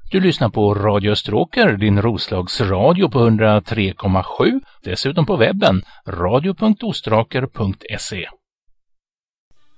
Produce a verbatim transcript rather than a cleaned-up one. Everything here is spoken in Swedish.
Du lyssnar på Radio Österåker, din Roslagsradio på hundra tre komma sju. Dessutom på webben radio punkt ostraker punkt se.